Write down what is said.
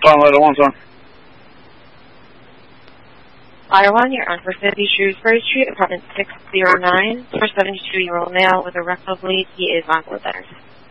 Letter 1, sir. Ladder 1, you're on for 50 Shrewsbury Street, apartment 609, for a 72-year-old male with a rectal bleed. He is on with letters.